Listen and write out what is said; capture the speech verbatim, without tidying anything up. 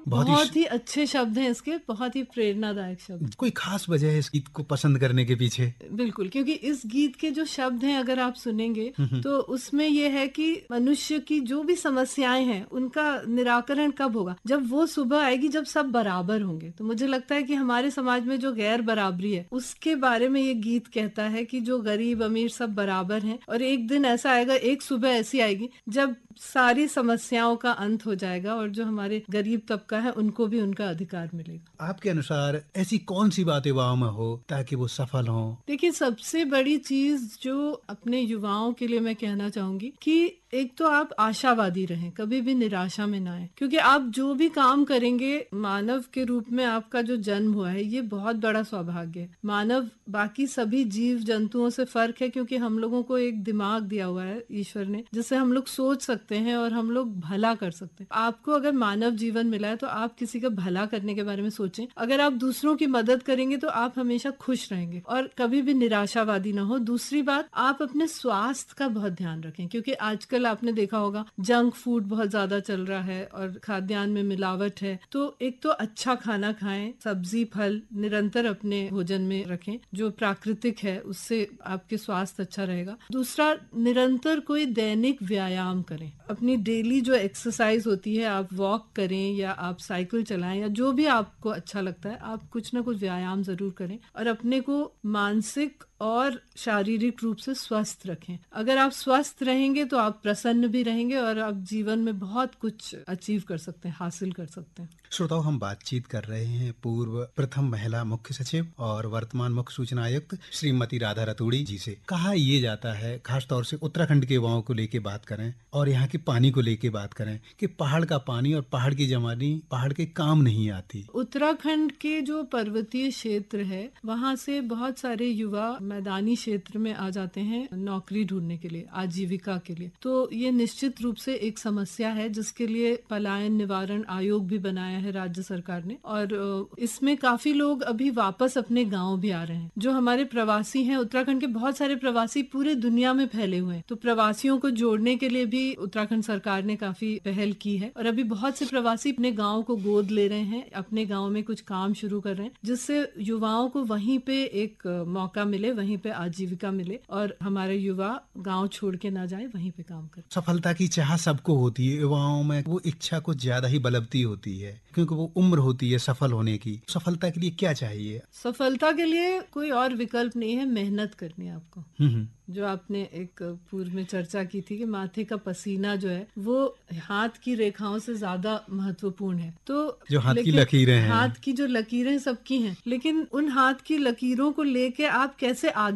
बहुत ही बहुत ही अच्छे शब्द हैं इसके, बहुत ही प्रेरणादायक शब्द। कोई खास वजह है इस गीत को पसंद करने के पीछे? बिल्कुल, क्योंकि इस गीत के जो शब्द हैं अगर आप सुनेंगे हुँ, हुँ। तो उसमें ये है कि मनुष्य की जो भी समस्याएं हैं उनका निराकरण कब होगा? जब वो सुबह आएगी जब सब बराबर होंगे। तो मुझे लगता है कि हमारे समाज में जो गैर बराबरी है उसके बारे में ये गीत कहता है कि जो गरीब अमीर सब बराबर हैं और एक दिन ऐसा आएगा, एक सुबह ऐसी आएगी जब सारी समस्याओं का अंत हो जाएगा और जो हमारे गरीब तबका है उनको भी उनका अधिकार मिलेगा। आपके अनुसार ऐसी कौन सी बात युवाओं में हो ताकि वो सफल हों? देखिए, सबसे बड़ी चीज जो अपने युवाओं के लिए मैं कहना चाहूंगी कि एक तो आप आशावादी रहें, कभी भी निराशा में ना आए, क्योंकि आप जो भी काम करेंगे, मानव के रूप में आपका जो जन्म हुआ है ये बहुत बड़ा सौभाग्य है। मानव बाकी सभी जीव जंतुओं से फर्क है क्योंकि हम लोगों को एक दिमाग दिया हुआ है ईश्वर ने, जिससे हम लोग सोच सकते हैं और हम लोग भला कर सकते हैं। आपको अगर मानव जीवन मिला है तो आप किसी का भला करने के बारे में सोचें। अगर आप दूसरों की मदद करेंगे तो आप हमेशा खुश रहेंगे और कभी भी निराशावादी ना हो। दूसरी बात, आप अपने स्वास्थ्य का बहुत ध्यान रखें, क्योंकि आजकल आपने देखा होगा जंक फूड बहुत ज्यादा चल रहा है और खाद्यान्न में मिलावट है। तो एक तो अच्छा खाना खाएं, सब्जी फल निरंतर अपने भोजन में रखें जो प्राकृतिक है, उससे आपके स्वास्थ्य अच्छा रहेगा। दूसरा, निरंतर कोई दैनिक व्यायाम करें। अपनी डेली जो एक्सरसाइज होती है, आप वॉक करें या आप साइकिल चलाएं या जो भी आपको अच्छा लगता है, आप कुछ ना कुछ व्यायाम जरूर करें और अपने को मानसिक और शारीरिक रूप से स्वस्थ रखें। अगर आप स्वस्थ रहेंगे तो आप प्रसन्न भी रहेंगे और आप जीवन में बहुत कुछ अचीव कर सकते हैं, हासिल कर सकते हैं। श्रोताओं, हम बातचीत कर रहे हैं पूर्व प्रथम महिला मुख्य सचिव और वर्तमान मुख्य सूचना आयुक्त श्रीमती राधा रतूड़ी जी से। कहा ये जाता है, खासतौर से उत्तराखंड के युवाओं को लेके बात करें और यहाँ के पानी को लेके बात करें कि पहाड़ का पानी और पहाड़ की जवानी पहाड़ के काम नहीं आती। उत्तराखंड के जो पर्वतीय क्षेत्र है वहाँ से बहुत सारे युवा मैदानी क्षेत्र में आ जाते हैं नौकरी ढूंढने के लिए, आजीविका के लिए। तो ये निश्चित रूप से एक समस्या है जिसके लिए पलायन निवारण आयोग भी बनाया है राज्य सरकार ने, और इसमें काफी लोग अभी वापस अपने गांव भी आ रहे हैं। जो हमारे प्रवासी हैं, उत्तराखंड के बहुत सारे प्रवासी पूरे दुनिया में फैले हुए हैं, तो प्रवासियों को जोड़ने के लिए भी उत्तराखंड सरकार ने काफी पहल की है और अभी बहुत से प्रवासी अपने गाँव को गोद ले रहे हैं, अपने गाँव में कुछ काम शुरू कर रहे हैं जिससे युवाओं को वहीं पे एक मौका मिले, वहीं पे आजीविका मिले और हमारे युवा गांव छोड़ के ना जाए, वहीं पे काम करें। सफलता की चाह सबको होती है, युवाओं में वो इच्छा कुछ ज्यादा ही बलवती होती है क्योंकि वो उम्र होती है सफल होने की। सफलता के लिए क्या चाहिए? सफलता के लिए कोई और विकल्प नहीं है, मेहनत करनी है आपको। हम्म जो आपने एक पूर्व में चर्चा की थी कि माथे का पसीना जो है वो हाथ की रेखाओं से ज्यादा महत्वपूर्ण है। तो जो हाथ की लेकिन लकीरें हैं, हाथ की जो लकीरें सबकी हैं, लेकिन उन हाथ की लकीरों को लेके आप कैसे आगे